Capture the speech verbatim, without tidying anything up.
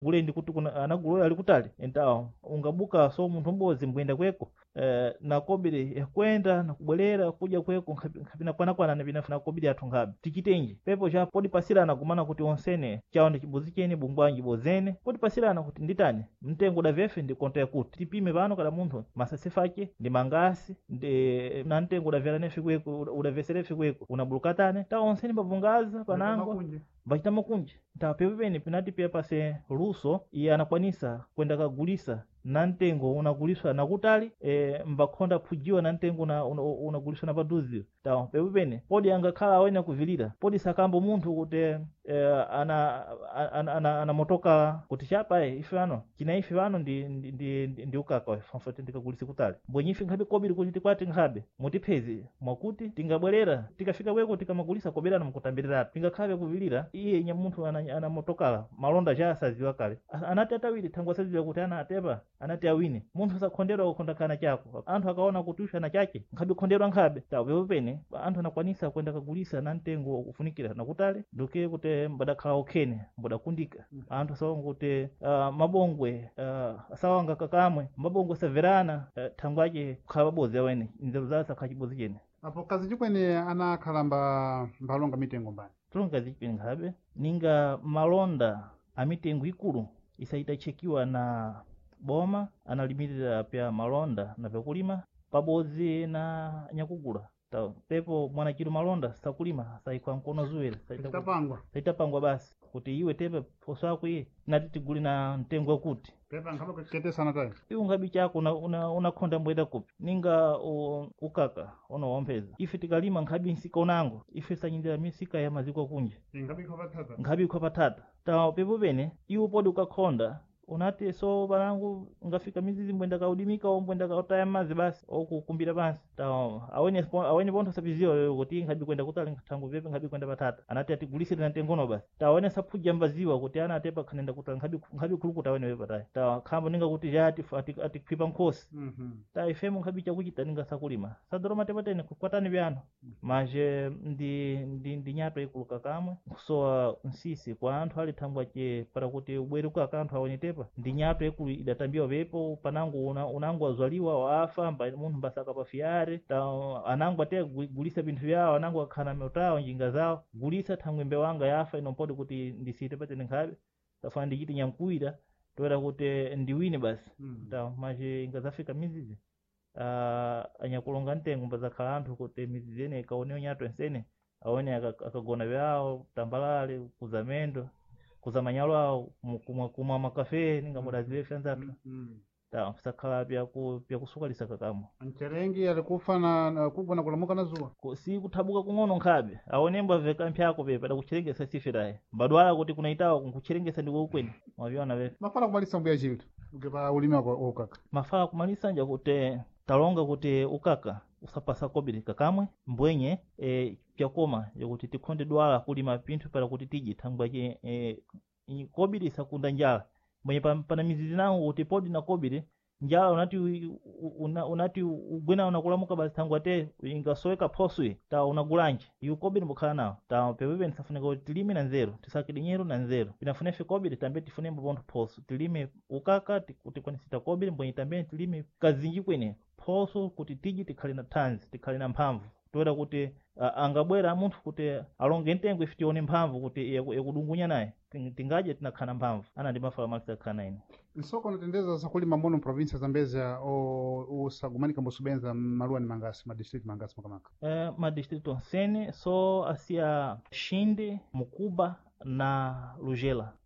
kulendi kuti kuna anagulola ali kutali entawo ungabuka so munthu mbozi mbwenda kweko eh, na kobiri kwenda na kubwelera kuja kweko nkapina kwanakwana napinafuna kobiri athu nkhabe tichitenji pepo cha podi pasirana kumana kuti onsene chawo ndi chibuzi cheni bungwanji bozene podi pasirana kuti nditani mtengo da vefe ndi konto yakuti tipime pano kada munthu masasefake ndi mangasi ndi na mtengo udavera nefe kweko udaveserefe kweko unabulukatane ta onsene mbavungaza panango vachita makunji ntapepepeni pinati pia pase luso iye anakwanisa kwenda kagulisa na mtengo unaguliswa na kutali e, mbakhonda phujiwa na mtengo unaguliswa una na paduzi tawo pepepeni podi angakhala awene kuvilira podi sakambo munthu kuti e, ana ana, ana, ana motoka kuti chapa e, ife ano china ife ano ndi ndi, ndi, ndi, ndi ukaka fanfoti ndikagulisa kutali mbwenye ife nkhabe kobiri kuti tikwati nkhabe mutipezi mwakuti tingabwerera tikafika kweko tikamagulisa koberana mukutambirira tingakhabe kuvilira iye nya munthu ana, ana motokala malonda cha asaziwa kale anati atawiri thangwa asaziwa kuti ana atepa anati awine munthu sakhonderwa kukhondakana chako anthu akaona kuti ushana chake nkhabe khonderwa nkhabe tawo pepepene anthu anakwanisa kwenda kagulisa na mtengo kufunikira nakutali nduke kuti mbadakhala okhene mbadakundika anthu asaonga kuti uh, mabongwe uh, asawanga kakamwe mabongwe saverana uh, thangwache kukhala pabozi awene nzeru zawo sakhala chibozi chene apo kazi chikwene anakhalamba mbalonga mitengo mbani tulonga zichipeni nkhabe ninga malonda a mitengo ikulu isaita chekiwa na boma analimirira pya malonda na pyakulima pabozi na nyakugula tawo pepo mwana chilo malonda sakulima saikwa mkono zuwere saitapangwa saitapangwa basi kuti iwe tepe poso yako iye nati tiguli na mtengo wakuti pepa nkhabe ketesana tayi iwo ngabi chako unakhonda una, una mbweda kupi ninga u, ukaka unawompeza ife tikalima nkhabi nsika unango ife sanyindira misika ya maziko kunja ngabi khopatata ngabi khopatata tawo pepo pene iwo podi ukakhonda unati so banangu ngafika mizizi mbwenda kaudimika o mbwenda kautaya mazi basi okukumbira pansi tawo awene awene bontho sapiziwa kuti nkhabi kwenda kutali thangu pepe nkhabi kwenda patata anati atigulise na tengono basi tawo awene saphuja mbaziwa kuti ana atepa khanenda kutali nkhabi nkhabi khulukuta awene wepa tayi tawo khambo ninga kuti jati atikhwipa nkhosi mhm tayi ifemo nkhabi chakuchita ninga sakulima sadoroma tepatene kukwatani byano manje ndi ndi ndi nyato ikuluka kamwe kusowa nsisi kwa anthu ali thangwa che para kuti ubwere kwa anthu awone ndi nyato ekulu idatambiwa pepo panangu una, unangu wazwaliwa wafa mba munthu mbasaka pafiyare ta anangu ate gulisa binthu byawo anangu akhana meutawo njinga zawo gulisa thangwembe wanga yafa inompodi kuti ndisite patene nkhabe tafana ndichiti nyankuwira toera kuti ndiwine basi mm. ta maje ingazafika mizizi uh, anyakulonga mtengo mbazakhala anthu kuti mizizi ene ikaonewo nyato ensene aone akagona byawo tambalale kuzamendo kuzamanyalo awo kumwa makafe ninga mudaziwe fyanzatu mm -hmm. ta sakhala pya ku pya kusukalisa kakamo ancherengi alikufa na kubona kulamuka na zuwa si kuthabuka kung'ono nkhabe aonemba veka mpyako pepe da kucherengesa sifiraye mbadwala kuti kunaitawa kucherengesa ndiko ukweni mwaviona pepe mafala kumalisa mbuya chilito ukipa ulimi wako ukaka mafala kumalisa nja kuti talonga kuti ukaka usapasa kobiri kakamwe mbwenye e, pyakoma yakuti tikhonde dwala kulima pinthu para kuti tiji thangwa che e, kobiri sakunda njala mwenye pana mizizi nangu kuti podi na kobiri njala unati una, unati ugwena unakulamuka basi thangwa te ingasoweka poswe ta unagulanje yu kobiri mbukhala nawo ta pepepe nisafunika kuti tilime na nzeru tisakidi nyero na nzeru pinafunefe kobiri tambe tifune mbontho poso tilime ukaka tikwanisita kobiri mbwenye tambe tilime kazinji kwene poso kuti tiji tikhali na thanzi tikhali na mphamvu toera kuti uh, angabwera munthu kuti alonge mtengo ife tione mphamvu kuti yakudungunya naye tingaje tinakhana mphamvu ana ndi mafala malisa khana ine nsoko natendeza sakulima mono province zambezia o usagumanika mbosubenza maluwa ni mangasi ma district mangasi makamaka eh ma district onsene so asia Shinde Mukuba na Lugela